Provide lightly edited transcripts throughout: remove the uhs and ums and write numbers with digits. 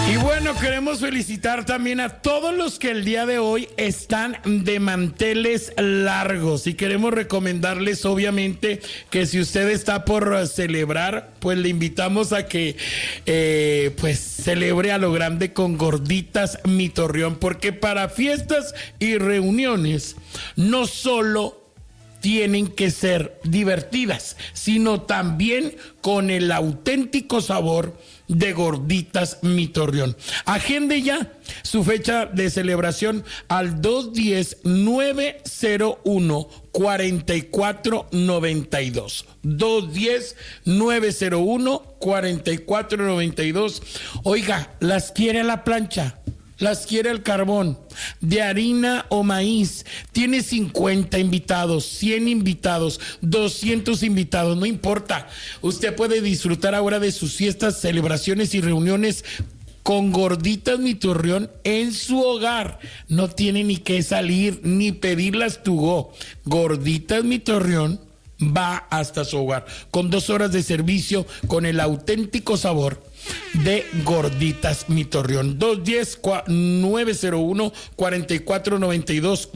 Y bueno, queremos felicitar también a todos los que el día de hoy están de manteles largos y queremos recomendarles obviamente que si usted está por celebrar, pues le invitamos a que pues celebre a lo grande con Gorditas Mi Torreón, porque para fiestas y reuniones no solo tienen que ser divertidas, sino también con el auténtico sabor de Gorditas Mi Torreón. Agende ya su fecha de celebración al 210-901-4492. 210-901-4492. Oiga, ¿las quiere a la plancha? ¿Las quiere el carbón? De harina o maíz. Tiene 50 invitados, 100 invitados, 200 invitados, no importa. Usted puede disfrutar ahora de sus fiestas, celebraciones y reuniones con Gorditas Mi Torreón en su hogar. No tiene ni que salir ni pedirlas to go. Gorditas Mi Torreón va hasta su hogar con 2 horas de servicio, con el auténtico sabor de Gorditas Mi Torreón. 210-901-4492.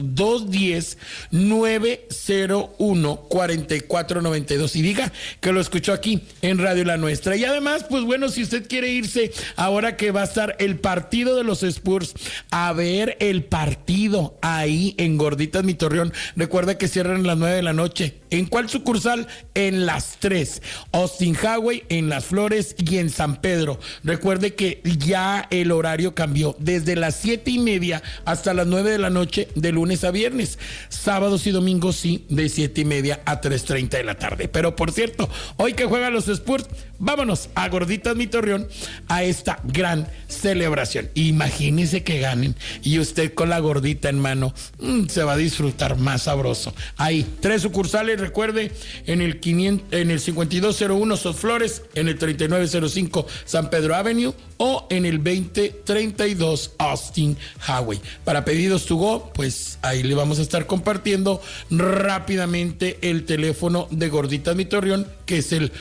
210-901-4492. Y diga que lo escuchó aquí en Radio La Nuestra. Y además, pues bueno, si usted quiere irse ahora que va a estar el partido de los Spurs, a ver el partido ahí en Gorditas Mi Torreón. Recuerda que cierran a las 9 de la noche. ¿En cuál sucursal? En las 3. Austin Highway, en Las Flores y en San Pedro. Recuerde que ya el horario cambió desde las 7:30 hasta las 9 de la noche, de lunes a viernes. Sábados y domingos sí, de 7:30 a 3:30 de la tarde. Pero por cierto, hoy que juegan los Spurs, vámonos a Gorditas Mi Torreón a esta gran celebración. Imagínese que ganen y usted con la gordita en mano se va a disfrutar más sabroso. Ahí, 3 sucursales, recuerde, en el 5201 Sos Flores, en el 3905 San Pedro Avenue o en el 2032 Austin Highway. Para pedidos to go, pues ahí le vamos a estar compartiendo rápidamente el teléfono de Gorditas Mi Torreón, que es el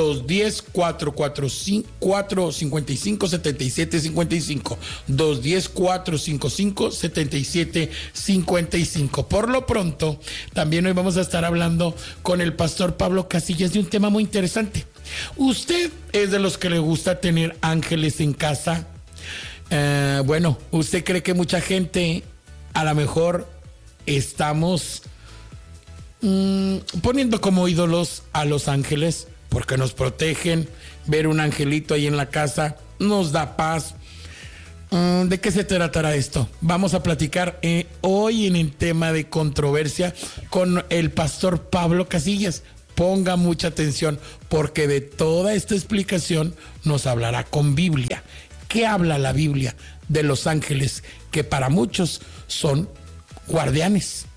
210-455-7755. 210-455-7755. Por lo pronto, también hoy vamos a estar hablando con el pastor Pablo Casillas de un tema muy interesante. ¿Usted es de los que le gusta tener ángeles en casa? Bueno, ¿usted cree que mucha gente a lo mejor estamos poniendo como ídolos a los ángeles porque nos protegen? Ver un angelito ahí en la casa nos da paz. ¿De qué se tratará esto? Vamos a platicar hoy en el tema de controversia con el pastor Pablo Casillas. Ponga mucha atención porque de toda esta explicación nos hablará con Biblia. ¿Qué habla la Biblia de los ángeles que para muchos son guardianes?